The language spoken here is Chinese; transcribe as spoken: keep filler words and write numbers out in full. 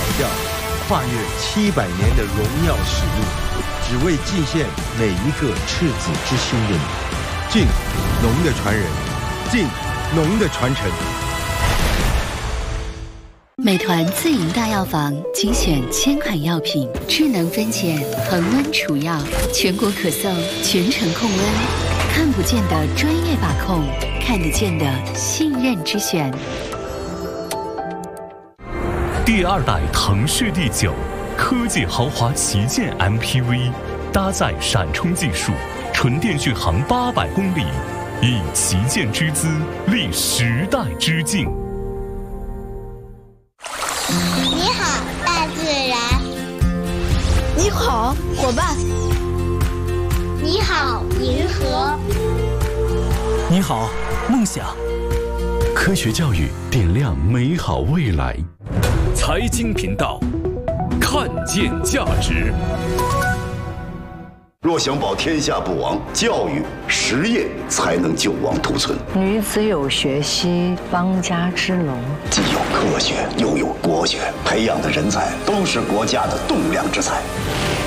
调，跨越七百年的荣耀使命，只为祭献每一个赤子之心的你。敬农的传人，敬农的传承。 美团自营大药房精选千款药品，智能分拣，恒温储药，全国可送，全程控温，看不见的专业把控，看得见的信任之选。 第二代腾势 D 九，科技豪华旗舰 M P V， 搭载闪充技术，纯电续航八百公里，以旗舰之姿立时代之境。 你好，大自然。 你好，伙伴。 你好，银河。 你好，梦想。 科学教育点亮美好未来。 财经频道，看见价值。 若想保天下不亡，教育实业才能救亡图存。 女子有学兮，邦家之龙。 既有科学，又有国学，培养的人才都是国家的栋梁之才。